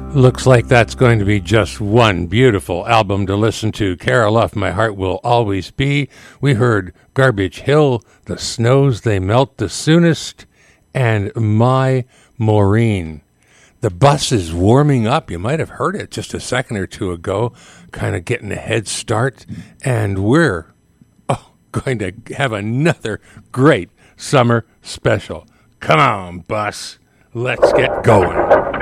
Looks like that's going to be just one beautiful album to listen to. Cara Luff, My Heart Will Always Be. We heard Garbage Hill, The Snows They Melt the Soonest, and My Maureen. The bus is warming up. You might have heard it just a second or two ago, kind of getting a head start. And we're going to have another great summer special. Come on, bus. Let's get going.